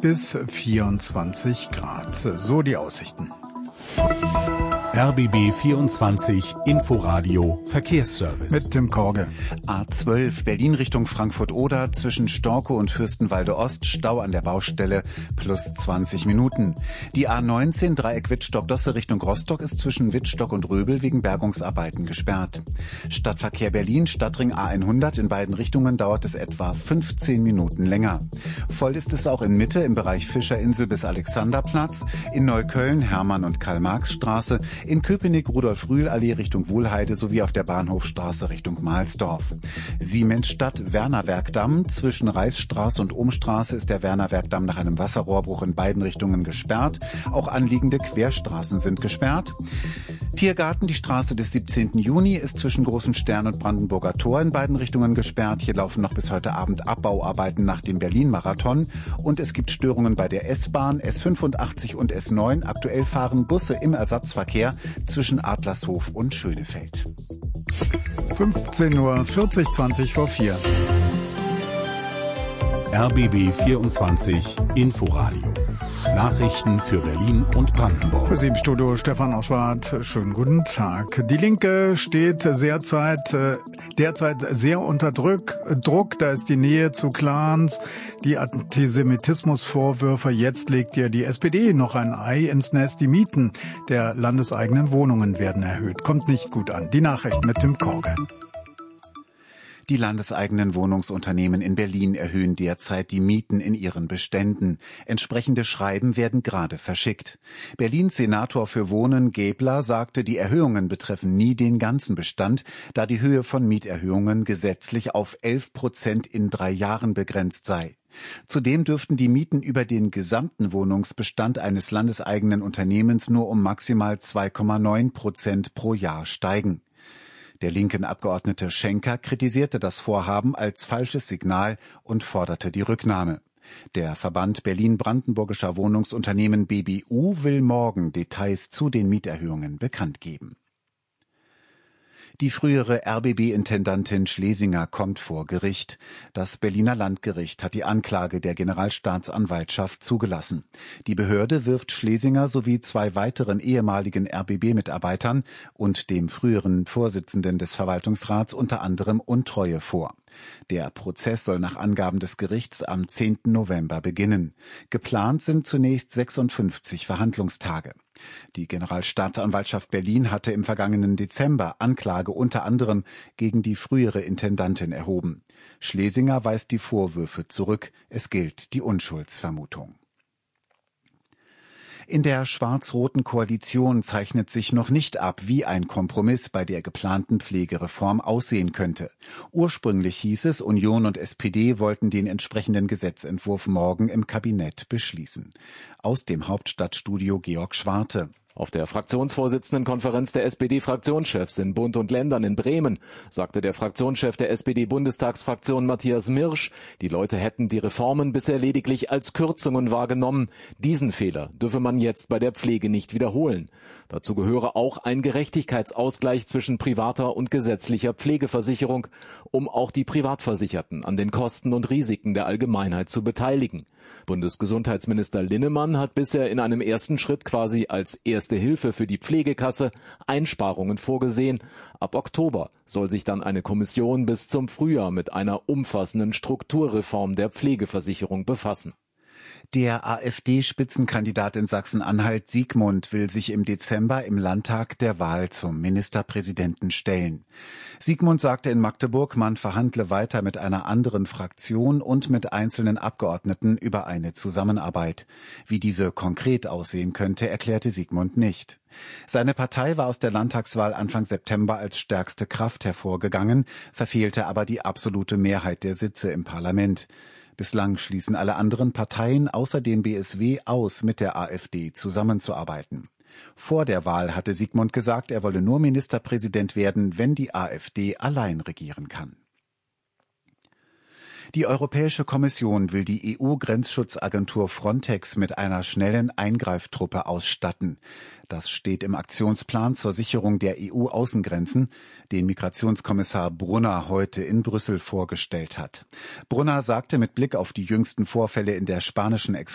bis 24 Grad. So die Aussichten. RBB 24 Inforadio Verkehrsservice. Mit Tim Korge. A12 Berlin Richtung Frankfurt-Oder zwischen Storkow und Fürstenwalde Ost, Stau an der Baustelle plus 20 Minuten. Die A19 Dreieck Wittstock-Dosse Richtung Rostock ist zwischen Wittstock und Röbel wegen Bergungsarbeiten gesperrt. Stadtverkehr Berlin, Stadtring A100 in beiden Richtungen dauert es etwa 15 Minuten länger. Voll ist es auch in Mitte im Bereich Fischerinsel bis Alexanderplatz, in Neukölln Hermann- und Karl-Marx-Straße, in Köpenick Rudolf-Rühl-Allee Richtung Wohlheide sowie auf der Bahnhofstraße Richtung Mahlsdorf. Siemensstadt Wernerwerkdamm zwischen Reichsstraße und Ohmstraße ist der Wernerwerkdamm nach einem Wasserrohrbruch in beiden Richtungen gesperrt. Auch anliegende Querstraßen sind gesperrt. Tiergarten, die Straße des 17. Juni, ist zwischen Großem Stern und Brandenburger Tor in beiden Richtungen gesperrt. Hier laufen noch bis heute Abend Abbauarbeiten nach dem Berlin-Marathon. Und es gibt Störungen bei der S-Bahn, S85 und S9. Aktuell fahren Busse im Ersatzverkehr zwischen Adlershof und Schönefeld. 15:40 Uhr, 20 vor 4. RBB 24 Inforadio. Nachrichten für Berlin und Brandenburg. Für Sie im Studio Stefan Oswald. Schönen guten Tag. Die Linke steht derzeit sehr unter Druck. Da ist die Nähe zu Clans, die Antisemitismusvorwürfe. Jetzt legt ja die SPD noch ein Ei ins Nest. Die Mieten der landeseigenen Wohnungen werden erhöht. Kommt nicht gut an. Die Nachrichten mit Tim Korge. Die landeseigenen Wohnungsunternehmen in Berlin erhöhen derzeit die Mieten in ihren Beständen. Entsprechende Schreiben werden gerade verschickt. Berlins Senator für Wohnen Gäbler sagte, die Erhöhungen betreffen nie den ganzen Bestand, da die Höhe von Mieterhöhungen gesetzlich auf 11% in 3 Jahren begrenzt sei. Zudem dürften die Mieten über den gesamten Wohnungsbestand eines landeseigenen Unternehmens nur um maximal 2,9% pro Jahr steigen. Der linken Abgeordnete Schenker kritisierte das Vorhaben als falsches Signal und forderte die Rücknahme. Der Verband Berlin-Brandenburgischer Wohnungsunternehmen BBU will morgen Details zu den Mieterhöhungen bekannt geben. Die frühere RBB-Intendantin Schlesinger kommt vor Gericht. Das Berliner Landgericht hat die Anklage der Generalstaatsanwaltschaft zugelassen. Die Behörde wirft Schlesinger sowie 2 weiteren ehemaligen RBB-Mitarbeitern und dem früheren Vorsitzenden des Verwaltungsrats unter anderem Untreue vor. Der Prozess soll nach Angaben des Gerichts am 10. November beginnen. Geplant sind zunächst 56 Verhandlungstage. Die Generalstaatsanwaltschaft Berlin hatte im vergangenen Dezember Anklage unter anderem gegen die frühere Intendantin erhoben. Schlesinger weist die Vorwürfe zurück. Es gilt die Unschuldsvermutung. In der schwarz-roten Koalition zeichnet sich noch nicht ab, wie ein Kompromiss bei der geplanten Pflegereform aussehen könnte. Ursprünglich hieß es, Union und SPD wollten den entsprechenden Gesetzentwurf morgen im Kabinett beschließen. Aus dem Hauptstadtstudio Georg Schwarte. Auf der Fraktionsvorsitzendenkonferenz der SPD-Fraktionschefs in Bund und Ländern in Bremen sagte der Fraktionschef der SPD-Bundestagsfraktion Matthias Mirsch, die Leute hätten die Reformen bisher lediglich als Kürzungen wahrgenommen. Diesen Fehler dürfe man jetzt bei der Pflege nicht wiederholen. Dazu gehöre auch ein Gerechtigkeitsausgleich zwischen privater und gesetzlicher Pflegeversicherung, um auch die Privatversicherten an den Kosten und Risiken der Allgemeinheit zu beteiligen. Bundesgesundheitsminister Linnemann hat bisher in einem ersten Schritt quasi als erste Hilfe für die Pflegekasse Einsparungen vorgesehen. Ab Oktober soll sich dann eine Kommission bis zum Frühjahr mit einer umfassenden Strukturreform der Pflegeversicherung befassen. Der AfD-Spitzenkandidat in Sachsen-Anhalt Siegmund will sich im Dezember im Landtag der Wahl zum Ministerpräsidenten stellen. Siegmund sagte in Magdeburg, man verhandle weiter mit einer anderen Fraktion und mit einzelnen Abgeordneten über eine Zusammenarbeit. Wie diese konkret aussehen könnte, erklärte Siegmund nicht. Seine Partei war aus der Landtagswahl Anfang September als stärkste Kraft hervorgegangen, verfehlte aber die absolute Mehrheit der Sitze im Parlament. Bislang schließen alle anderen Parteien außer dem BSW aus, mit der AfD zusammenzuarbeiten. Vor der Wahl hatte Siegmund gesagt, er wolle nur Ministerpräsident werden, wenn die AfD allein regieren kann. Die Europäische Kommission will die EU-Grenzschutzagentur Frontex mit einer schnellen Eingreiftruppe ausstatten. Das steht im Aktionsplan zur Sicherung der EU-Außengrenzen, den Migrationskommissar Brunner heute in Brüssel vorgestellt hat. Brunner sagte mit Blick auf die jüngsten Vorfälle in der spanischen